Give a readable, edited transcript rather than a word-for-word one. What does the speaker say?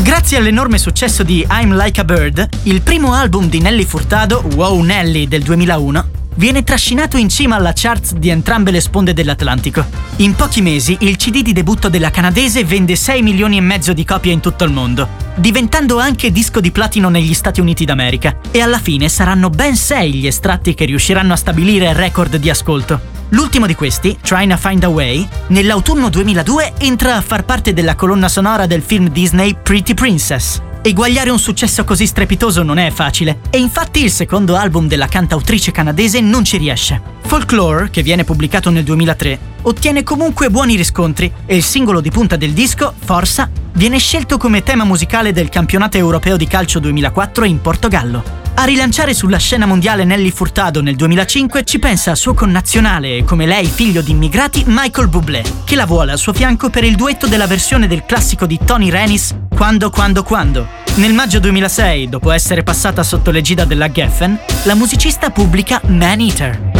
Grazie all'enorme successo di I'm Like a Bird, il primo album di Nelly Furtado, Wow Nelly del 2001, viene trascinato in cima alla charts di entrambe le sponde dell'Atlantico. In pochi mesi il CD di debutto della canadese vende 6 milioni e mezzo di copie in tutto il mondo, diventando anche disco di platino negli Stati Uniti d'America, e alla fine saranno ben 6 gli estratti che riusciranno a stabilire il record di ascolto. L'ultimo di questi, Trying to Find a Way, nell'autunno 2002 entra a far parte della colonna sonora del film Disney Pretty Princess. Eguagliare un successo così strepitoso non è facile, e infatti il secondo album della cantautrice canadese non ci riesce. Folklore, che viene pubblicato nel 2003, ottiene comunque buoni riscontri e il singolo di punta del disco, Forza, viene scelto come tema musicale del campionato europeo di calcio 2004 in Portogallo. A rilanciare sulla scena mondiale Nelly Furtado nel 2005 ci pensa suo connazionale e come lei figlio di immigrati Michael Bublé, che la vuole al suo fianco per il duetto della versione del classico di Tony Renis Quando. Nel maggio 2006, dopo essere passata sotto l'egida della Geffen, la musicista pubblica Man Eater.